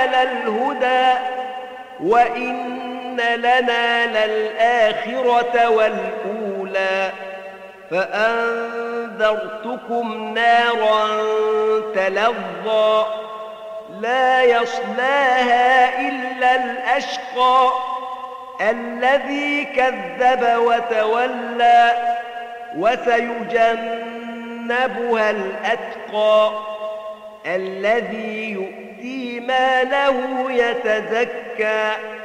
للهدى وإن لنا للآخرة والأولى فأنذرتكم نارا تلظى لا يصلاها إلا الأشقى الذي كذب وتولى وسيجنبها الأتقى الذي يؤتي ماله يتزكى